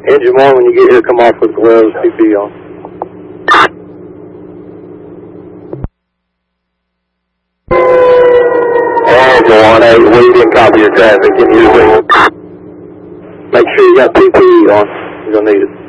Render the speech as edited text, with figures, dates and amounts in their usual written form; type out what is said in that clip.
Engine 1, when you get here, come off with gloves, CP on. Engine 1-8, we didn't copy your traffic. Can you make sure you got PPE on? You're going to need it.